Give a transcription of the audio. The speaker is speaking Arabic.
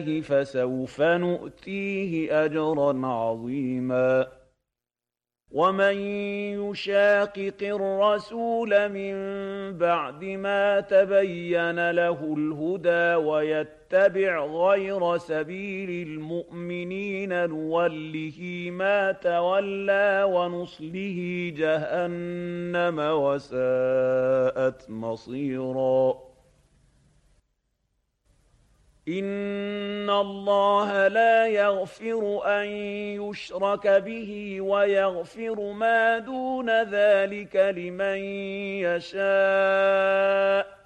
فسوف نؤتيه أجرا عظيما. ومن يشاقق الرسول من بعد ما تبين له الهدى ويتبع غير سبيل المؤمنين نوله ما تولى ونصله جهنم وساءت مصيرا. إن الله لا يغفر أن يشرك به ويغفر ما دون ذلك لمن يشاء